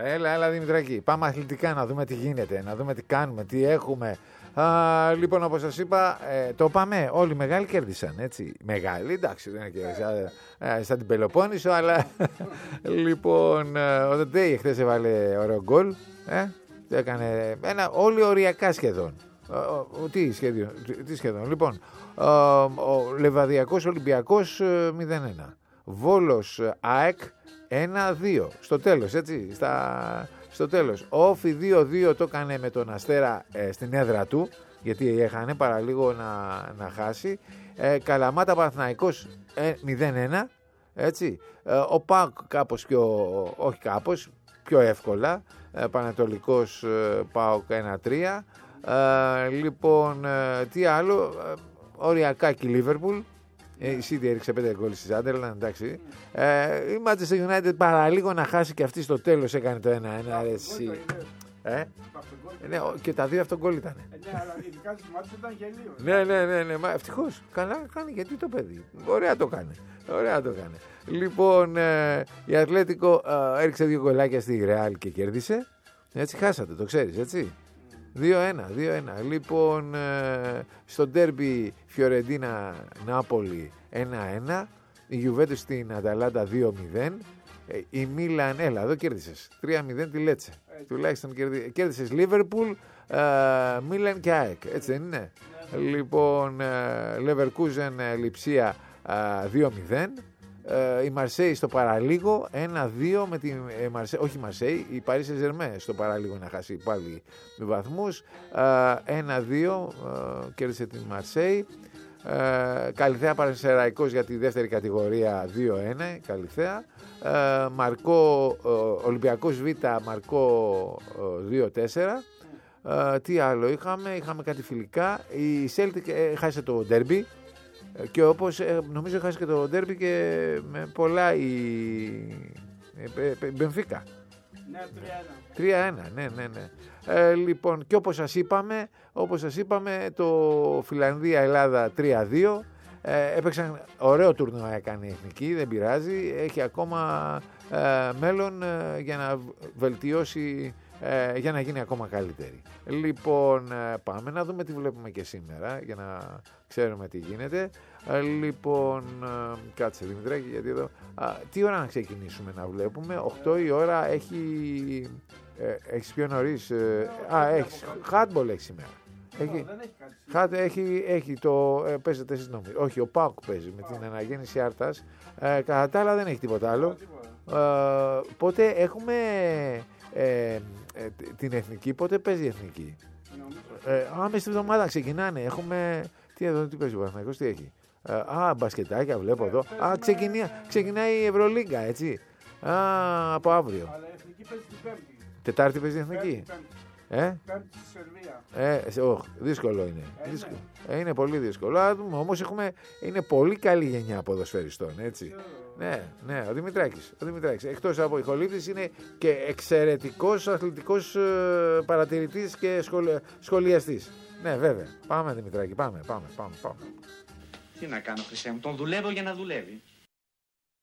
Έλα Δημητράκη. Πάμε αθλητικά να δούμε τι γίνεται, να δούμε τι κάνουμε, τι έχουμε. Λοιπόν, όπως σας είπα, το πάμε. Όλοι οι μεγάλοι κέρδισαν, έτσι. Μεγάλοι, εντάξει, δεν είναι και σαν την Πελοπόννησο, αλλά λοιπόν, ο Δεντέι χθες έβαλε ωραίο γκολ. Έκανε όλοι οριακά σχεδόν. Τι σχεδόν. Λοιπόν, ο Λεβαδιακός Ολυμπιακός 0-1. Βόλος ΑΕΚ 1-2. Στο τέλος, έτσι. Στο τέλος. Όφι 2-2 το έκανε με τον Αστέρα στην έδρα του, γιατί έχανε παραλίγο να χάσει. Καλαμάτα Παναθηναϊκός 0-1. Έτσι. Ο ΠΑΟΚ κάπως πιο εύκολα. Πανατολικός ΠΑΟΚ 1-3. Λοιπόν, τι άλλο, οριακά και η Λίβερπουλ. Η City έριξε 5 γκολ στη Sunderland, εντάξει. Η Manchester United παραλίγο να χάσει και αυτή στο τέλος έκανε το 1-1. Ναι, και τα δύο αυτό γκολ ήταν. Ναι, αλλά ειδικά στις μάτς ήταν γελίο. Ναι, ευτυχώς. Καλά κάνει, γιατί το παιδί. Ωραία το κάνει. Λοιπόν, η Ατλέτικο έριξε 2 γκολάκια στη Ρεάλ και κέρδισε. Έτσι χάσατε, το ξέρεις, έτσι. 2-1. Λοιπόν, στο ντέρμπι Φιωρεντίνα Νάπολη 1-1. Η Γιουβέντους στην Αταλάντα 2-0. Η Μίλαν, εδώ κέρδισες 3-0 τη Λέτσε. Τουλάχιστον κέρδισες Λίβερπουλ, Μίλαν και ΑΕΚ. Έτσι δεν είναι? Λοιπόν, Λεβερκούζεν Λιψία 2-0. Η Μαρσέη στο παραλίγο 1-2 με τη Μαρσέη, όχι η Μαρσέη, η Παρί Σεν Ζερμέν στο παραλίγο να χάσει πάλι με βαθμούς. 1-2 κέρδισε τη Μαρσέη. Καλυθέα Πανσεραϊκός για τη δεύτερη κατηγορία 2-1 Καλυθέα. Μαρκό Ολυμπιακός Β Μαρκό 2-4. Τι άλλο είχαμε κάτι φιλικά. Η Celtic χάσε το ντέρμπι. Και όπως νομίζω χάσει και το ντέρμπι και με πολλά η Μπενφίκα. Ναι, 3-1. Ναι. Λοιπόν, και όπως σας είπαμε, το Φιλανδία-Ελλάδα 3-2. Έπαιξαν ωραίο τουρνουά, έκανε η Εθνική, δεν πειράζει. Έχει ακόμα μέλλον για να βελτιώσει, για να γίνει ακόμα καλύτερη. Λοιπόν, πάμε να δούμε τι βλέπουμε και σήμερα για να ξέρουμε τι γίνεται. Λοιπόν, κάτσε Δημητράκη, γιατί εδώ τι ώρα να ξεκινήσουμε να βλέπουμε? 8 η ώρα έχεις πιο νωρίς? Έχεις handball έχει σήμερα. Έχει το παίζετε συγγνώμη. Όχι, ο ΠΑΟΚ παίζει με την αναγέννηση Άρτας. Κατά τα άλλα δεν έχει τίποτα άλλο. Πότε έχουμε την Εθνική? Πότε παίζει η Εθνική? Μέσα στη εβδομάδα ξεκινάνε. Έχουμε. Τι παίζει ο Παναθηναϊκός, τι έχει? Μπασκετάκια βλέπω εδώ. Ξεκινάει η Ευρωλίγκα, έτσι. Από αύριο. Αλλά η Εθνική παίζει την Πέμπτη. Τετάρτη παίζει η Εθνική. Πέμπτη στη Σερβία. Δύσκολο είναι. Είναι πολύ δύσκολο. Όμως είναι πολύ καλή γενιά ποδοσφαιριστών, έτσι. Ναι, ο Δημητράκης. Εκτός από ηχολήπτης είναι και εξαιρετικός αθλητικός παρατηρητής και σχολιαστής. Ναι, βέβαια. Πάμε Δημητράκη, πάμε. Τι να κάνω, Χρυσέ μου, τον δουλεύω για να δουλεύει.